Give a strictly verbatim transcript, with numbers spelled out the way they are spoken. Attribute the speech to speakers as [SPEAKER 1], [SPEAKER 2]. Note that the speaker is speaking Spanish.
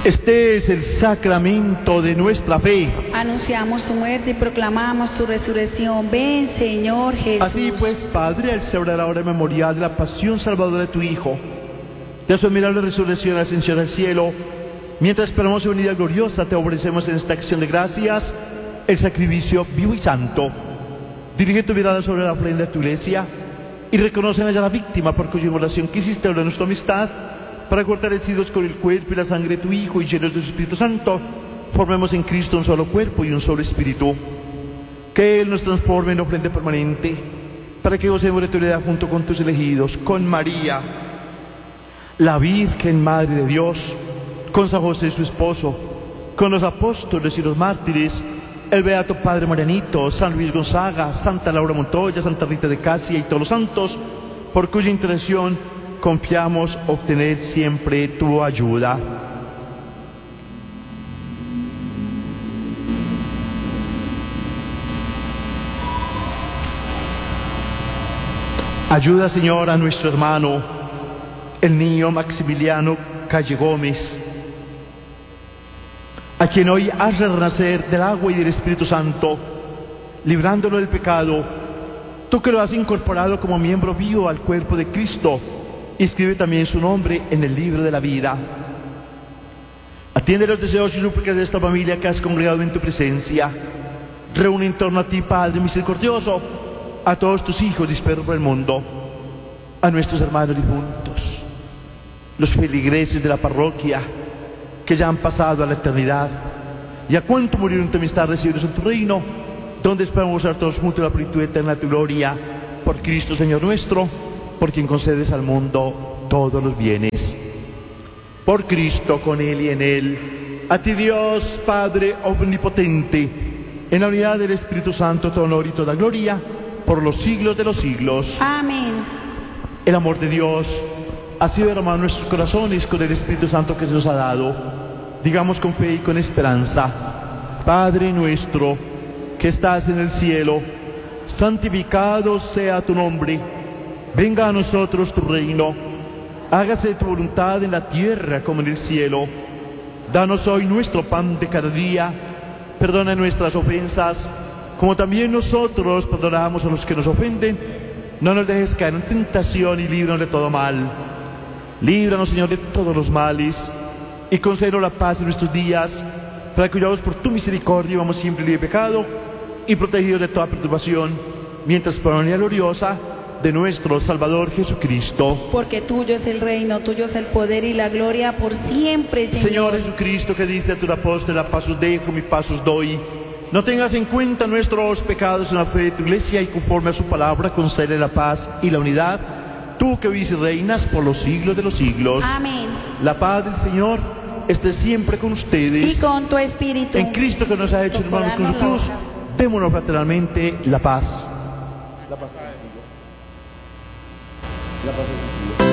[SPEAKER 1] Este es el sacramento de nuestra fe.
[SPEAKER 2] Anunciamos tu muerte y proclamamos tu resurrección. Ven, Señor Jesús.
[SPEAKER 1] Así pues, Padre, al celebrar ahora el memorial de la pasión salvadora de tu Hijo, de su admirable resurrección y ascensión al cielo, mientras esperamos su venida gloriosa, te ofrecemos en esta acción de gracias el sacrificio vivo y santo. Dirige tu mirada sobre la ofrenda de tu iglesia y reconoce en ella la víctima por cuya inmolación quisiste hablar de nuestra amistad, para fortalecidos con el cuerpo y la sangre de tu Hijo y llenos de su Espíritu Santo, formemos en Cristo un solo cuerpo y un solo espíritu. Que Él nos transforme en ofrenda permanente, para que gocemos de tu heredad junto con tus elegidos, con María, la Virgen Madre de Dios, con San José su esposo, con los apóstoles y los mártires, el Beato Padre Marianito, San Luis Gonzaga, Santa Laura Montoya, Santa Rita de Casia y todos los santos, por cuya intercesión confiamos obtener siempre tu ayuda. Ayuda, Señor, a nuestro hermano, el niño Maximiliano Calle Gómez, a quien hoy has de renacer del agua y del Espíritu Santo, librándolo del pecado. Tú que lo has incorporado como miembro vivo al cuerpo de Cristo, escribe también su nombre en el libro de la vida. Atiende los deseos y súplicas de esta familia que has congregado en tu presencia. Reúne en torno a ti, Padre misericordioso, a todos tus hijos dispersos por el mundo, a nuestros hermanos difuntos, los feligreses de la parroquia que ya han pasado a la eternidad, y a cuánto murieron en tu amistad recibidos en tu reino, donde esperamos gozar todos juntos la plenitud eterna de tu gloria, por Cristo Señor nuestro, por quien concedes al mundo todos los bienes. Por Cristo, con Él y en Él, a ti Dios Padre omnipotente, en la unidad del Espíritu Santo, todo honor y toda gloria, por los siglos de los siglos.
[SPEAKER 2] Amén.
[SPEAKER 1] El amor de Dios ha sido derramado en nuestros corazones con el Espíritu Santo que se nos ha dado. Digamos con fe y con esperanza: Padre nuestro, que estás en el cielo, santificado sea tu nombre. Venga a nosotros tu reino, hágase tu voluntad en la tierra como en el cielo. Danos hoy nuestro pan de cada día, perdona nuestras ofensas, como también nosotros perdonamos a los que nos ofenden. No nos dejes caer en tentación y líbranos de todo mal. Líbranos, Señor, de todos los males, y concédenos la paz en nuestros días, para que huyamos por tu misericordia y vamos siempre libres de pecado y protegidos de toda perturbación, mientras por la venida gloriosa de nuestro Salvador Jesucristo.
[SPEAKER 2] Porque tuyo es el reino, tuyo es el poder y la gloria por siempre, Señor.
[SPEAKER 1] Señor Jesucristo, que diste a tus apóstoles: la paz os dejo, mi paz os doy. No tengas en cuenta nuestros pecados en la fe de tu iglesia, y conforme a su palabra concede la paz y la unidad, tú que vives y reinas por los siglos de los siglos.
[SPEAKER 2] Amén.
[SPEAKER 1] La paz del Señor esté siempre con ustedes.
[SPEAKER 2] Y con tu espíritu.
[SPEAKER 1] En Cristo, que nos ha hecho hermanos con su cruz, démonos fraternalmente la paz. La paz. La paz.